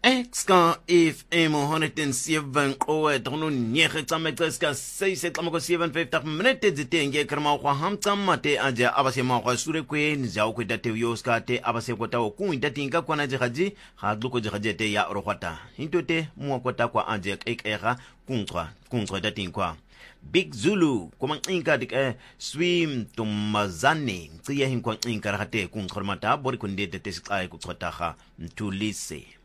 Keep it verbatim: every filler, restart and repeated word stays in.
Exka F M honderd seven qoe tono nege tsametseska seis tsamako seventy-five minute zitenge krama kwa hamtsa mate aja abase ma kwa sure kwen zao kweta te yoska te abase kota ku intatinga kwa naje gaji ga tloko je gaje te ya rokwata intote mo kota kwa anje ekega kunqwa kunqwa tatingwa Big Zulu kumancinka dik swim tumazane nciye hinkwa ncinka rahate kunqormata bori kundete tesixaye kuchotha mthulise